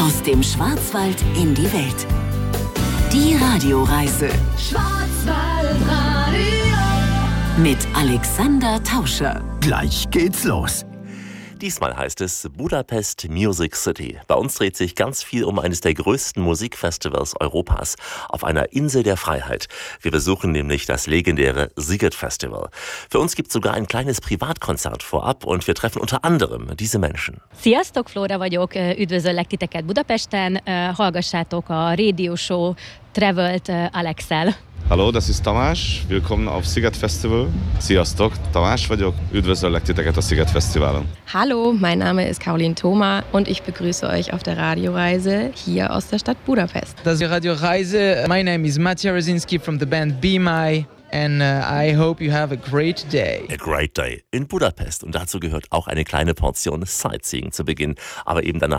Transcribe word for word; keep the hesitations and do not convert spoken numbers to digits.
Aus dem Schwarzwald in die Welt. Die Radioreise Schwarzwaldradio mit Alexander Tauscher. Gleich geht's los. Diesmal heißt es Budapest Music City. Bei uns dreht sich ganz viel um eines der größten Musikfestivals Europas auf einer Insel der Freiheit. Wir besuchen nämlich das legendäre Sziget Festival. Für uns gibt es sogar ein kleines Privatkonzert vorab und wir treffen unter anderem diese Menschen. Sziasztok, Flóra vagyok, üdvözöllek titeket Budapesten, hallgassátok a Radio Show Travelt Alexel. Hallo, das ist Tamás, willkommen auf Sziget Festival. Sziasztok, Tamás vagyok, üdvözöllek titeket a Sziget Festivalen. Hallo, mein Name ist Caroline Thoma und ich begrüße euch auf der Radioreise hier aus der Stadt Budapest. Das ist die Radioreise. My name is Mattia Rosinski from the band Be My. And uh, I hope you have a great day. A great day in Budapest. Und dazu gehört auch eine kleine Portion Sightseeing zu Beginn. Aber eben danach